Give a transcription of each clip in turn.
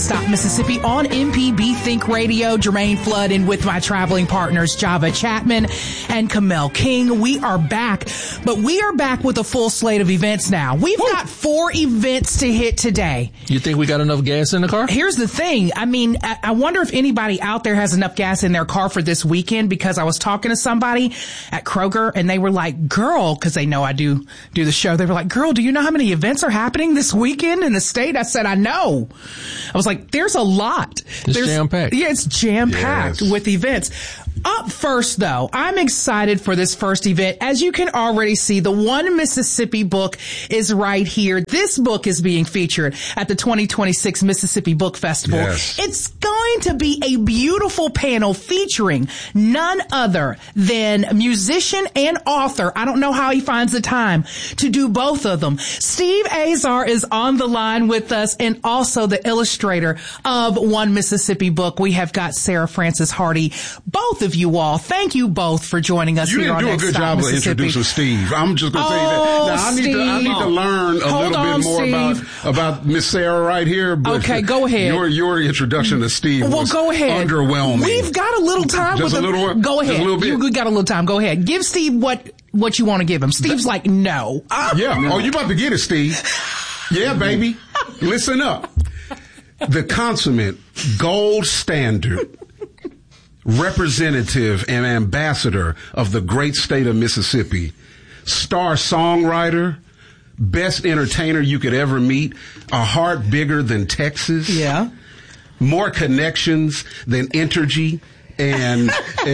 Stop Mississippi on MPB Think Radio. Jermaine Flood and with my traveling partners, Java Chapman and Kamel King. We are back, but we are back with a full slate of events now. We've got 4 events to hit today. You think we got enough gas in the car? Here's the thing. I mean, I wonder if anybody out there has enough gas in their car for this weekend, because I was talking to somebody at Kroger and they were like, girl, because they know I do the show. They were like, girl, do you know how many events are happening this weekend in the state? I said, I know. I was like, there's a lot. It's jam-packed. Yeah, it's jam-packed with events. Up first, though, I'm excited for this first event. As you can already see, the One Mississippi book is right here. This book is being featured at the 2026 Mississippi Book Festival. Yes. It's going to be a beautiful panel featuring none other than musician and author. I don't know how he finds the time to do both of them. Steve Azar is on the line with us, and also the illustrator of One Mississippi book. We have got Sarah Frances Hardy. Both of you all, thank you both for joining us here on You Next didn't do a good Stop job of introducing Steve. I'm just going to tell you that. Now, I need to learn a little bit more about Miss Sarah right here. But okay, go ahead. Your introduction to Steve was go ahead. Underwhelming. We've got a little time. Just with a little. Go ahead. Just a little bit. You got a little time. Go ahead. Give Steve what you want to give him. Steve's like, no. Yeah. Oh, you about to get it, Steve. Yeah, baby. Listen up. The consummate gold standard representative and ambassador of the great state of Mississippi, star songwriter, best entertainer you could ever meet, a heart bigger than Texas. Yeah. More connections than Entergy and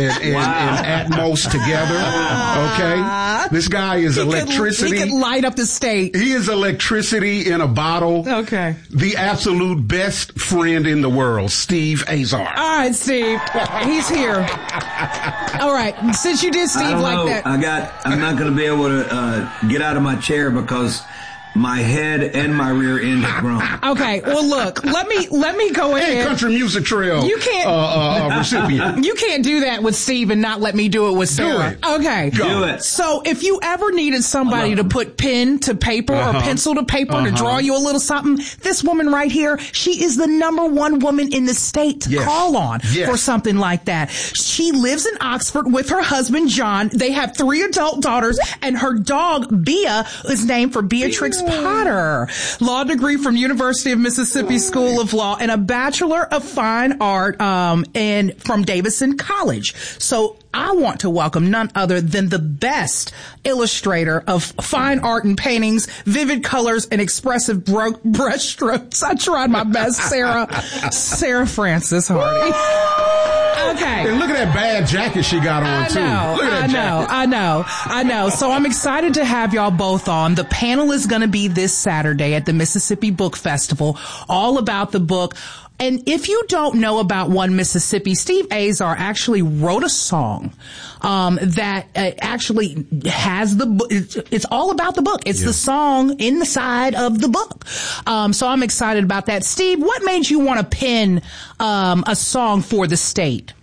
Atmos together. Okay, this guy is electricity. He could light up the state. He is electricity in a bottle. Okay, the absolute best friend in the world, Steve Azar. All right, Steve, he's here. All right, since you did Steve like that, I'm not going to be able to get out of my chair because my head and my rear end have grown. Okay, well, look, let me go ahead. Hey, Country Music Trail. You can't recipient. You can't do that with Steve and not let me do it with Sarah. Do it. Okay, do it. So, if you ever needed somebody to put pen to paper or pencil to paper to draw you a little something, this woman right here, she is the #1 woman in the state to call on for something like that. She lives in Oxford with her husband John. They have 3 adult daughters, and her dog Bea is named for Beatrix Potter. Law degree from University of Mississippi School of Law and a Bachelor of Fine Art and from Davidson College. So I want to welcome none other than the best illustrator of fine art and paintings, vivid colors, and expressive brush strokes. I tried my best, Sarah Frances Hardy. Okay. And look at that bad jacket she got on, too. Look at that jacket. I know. So I'm excited to have y'all both on. The panel is going to be this Saturday at the Mississippi Book Festival, all about the book. And if you don't know about One Mississippi, Steve Azar actually wrote a song that actually has the book. It's all about the book. It's the song in the side of the book. So I'm excited about that. Steve, what made you want to pen a song for the state?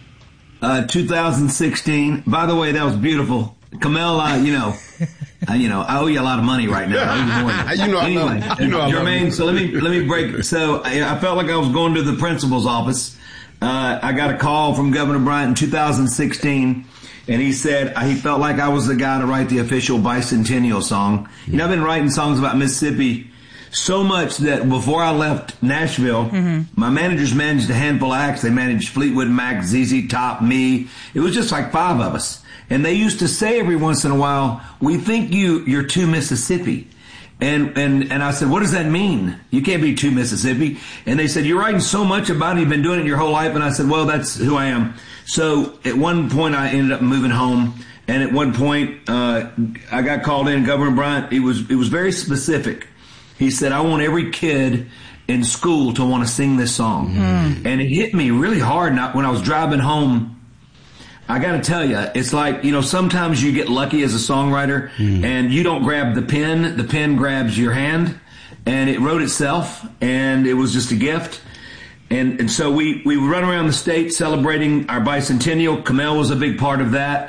2016. By the way, that was beautiful. Kamel, I owe you a lot of money right now. Jermaine, so let me break. So I felt like I was going to the principal's office. I got a call from Governor Bryant in 2016, and he said he felt like I was the guy to write the official bicentennial song. You know, I've been writing songs about Mississippi so much that before I left Nashville, my managers managed a handful of acts. They managed Fleetwood Mac, ZZ Top, me. It was just like 5 of us. And they used to say every once in a while, we think you're too Mississippi. And I said, what does that mean? You can't be too Mississippi. And they said, you're writing so much about it. You've been doing it your whole life. And I said, well, that's who I am. So at one point I ended up moving home. And at one point, I got called in. Governor Bryant, it was very specific. He said, I want every kid in school to want to sing this song. And it hit me really hard when I was driving home. I got to tell you, it's like, sometimes you get lucky as a songwriter and you don't grab the pen grabs your hand, and it wrote itself, and it was just a gift. And so we run around the state celebrating our bicentennial. Kamel was a big part of that.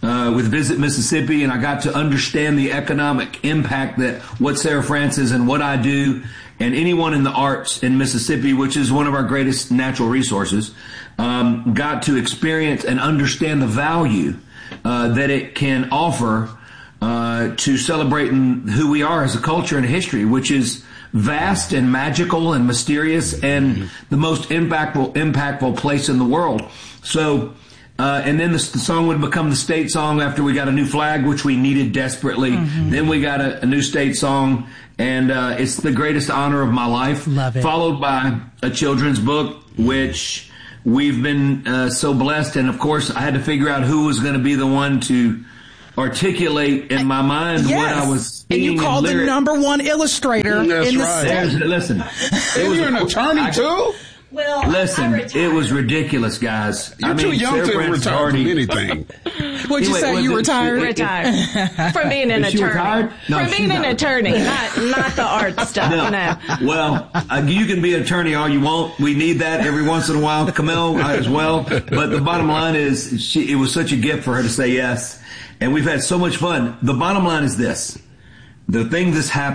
with Visit Mississippi, and I got to understand the economic impact that what Sarah Francis and what I do and anyone in the arts in Mississippi, which is one of our greatest natural resources, got to experience and understand the value that it can offer to celebrating who we are as a culture and history, which is vast and magical and mysterious and the most impactful place in the world. So, and then the song would become the state song after we got a new flag, which we needed desperately. Then we got a new state song, and it's the greatest honor of my life. Love it. Followed by a children's book, which we've been so blessed. And of course, I had to figure out who was going to be the one to articulate in my mind what I was seeing. And you called the number one illustrator in the state. Listen. You're an attorney too? Well, listen, it was ridiculous, guys. You're too young to retire from anything. What'd you say? You retired? Retired from being an attorney. No, from being an attorney, not the art stuff. No. Well, you can be an attorney all you want. We need that every once in a while. Camille as well. But the bottom line is, it was such a gift for her to say yes, and we've had so much fun. The bottom line is this: the thing that's happened.